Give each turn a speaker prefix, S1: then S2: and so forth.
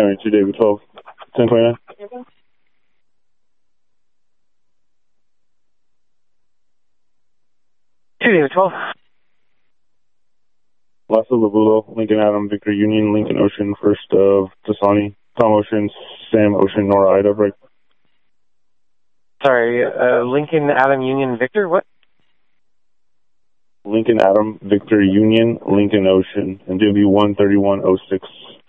S1: County 2 David 12, 1029.
S2: David 12.
S1: Lassa Lavulo, Lincoln Adam, Victor Union, Lincoln Ocean, first of Tasani, Tom Ocean, Sam Ocean, Nora Ida, right?
S2: Sorry, Lincoln Adam Union Victor, what?
S1: Lincoln Adam, Victor Union, Lincoln Ocean, and W13106.